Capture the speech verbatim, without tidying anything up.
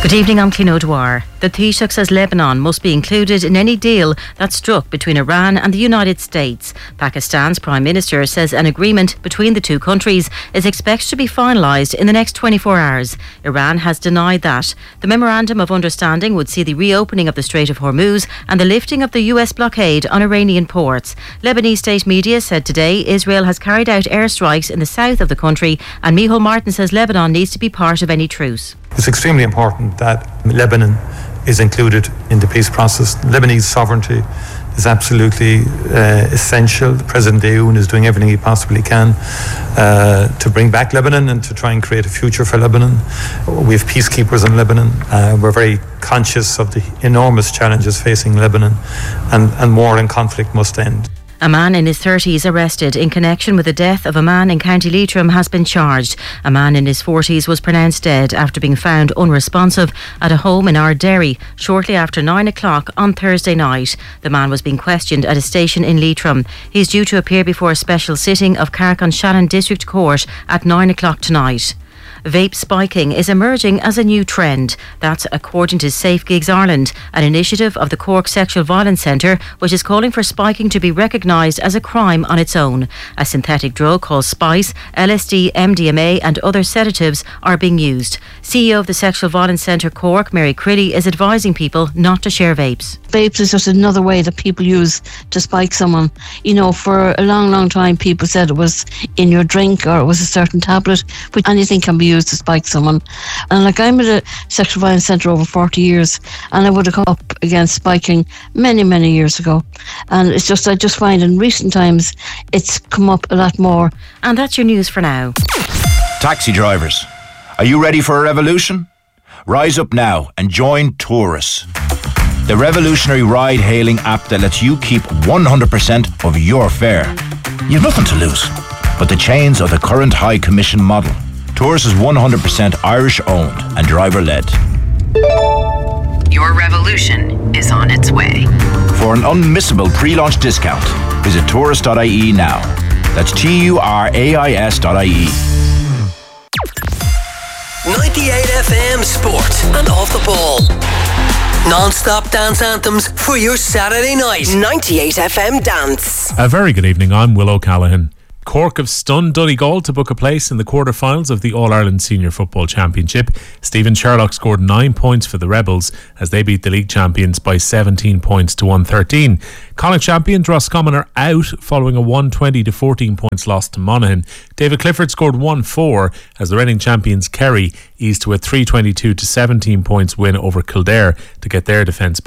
Good evening, I'm Clino Dwyer. The Taoiseach says Lebanon must be included in any deal that's struck between Iran and the United States. Pakistan's Prime Minister says an agreement between the two countries is expected to be finalised in the next twenty-four hours. Iran has denied that. The Memorandum of Understanding would see the reopening of the Strait of Hormuz and the lifting of the U S blockade on Iranian ports. Lebanese state media said today Israel has carried out airstrikes in the south of the country, and Micheál Martin says Lebanon needs to be part of any truce. It's extremely important that Lebanon is included in the peace process. Lebanese sovereignty is absolutely uh, essential. President Aoun is doing everything he possibly can uh, to bring back Lebanon and to try and create a future for Lebanon. We have peacekeepers in Lebanon. Uh, we're very conscious of the enormous challenges facing Lebanon, and, and war and conflict must end. A man in his thirties arrested in connection with the death of a man in County Leitrim has been charged. A man in his forties was pronounced dead after being found unresponsive at a home in Ardderry shortly after nine o'clock on Thursday night. The man was being questioned at a station in Leitrim. He is due to appear before a special sitting of Carrick-on-Shannon District Court at nine o'clock tonight. Vape spiking is emerging as a new trend. That's according to Safe Gigs Ireland, an initiative of the Cork Sexual Violence Centre, which is calling for spiking to be recognised as a crime on its own. A synthetic drug called Spice, L S D, M D M A and other sedatives are being used. C E O of the Sexual Violence Centre Cork, Mary Crilly, is advising people not to share vapes. Vapes is just another way that people use to spike someone. You know, for a long, long time people said it was in your drink or it was a certain tablet, but anything can be used to spike someone. And like, I'm at a sexual violence centre over forty years, and I would have come up against spiking many, many years ago. And it's just, I just find in recent times it's come up a lot more. And that's your news for now. Taxi drivers, are you ready for a revolution? Rise up now and join Taurus, the revolutionary ride-hailing app that lets you keep one hundred percent of your fare. You've nothing to lose but the chains of the current high commission model. Taurus is one hundred percent Irish owned and driver led. Your revolution is on its way. For an unmissable pre-launch discount, visit taurus dot I E now. That's T U R A I S dot I E. ninety-eight F M Sport and Off the Ball. Non-stop dance anthems for your Saturday night. ninety-eight F M Dance. A very good evening, I'm Will O'Callaghan. Cork have stunned Donegal to book a place in the quarter-finals of the All-Ireland Senior Football Championship. Stephen Sherlock scored nine points for the Rebels as they beat the league champions by seventeen points to one thirteen. Connacht champions Roscommon are out following a one twenty to fourteen points loss to Monaghan. David Clifford scored one four as the reigning champions Kerry eased to a three twenty-two to seventeen points win over Kildare to get their defence back.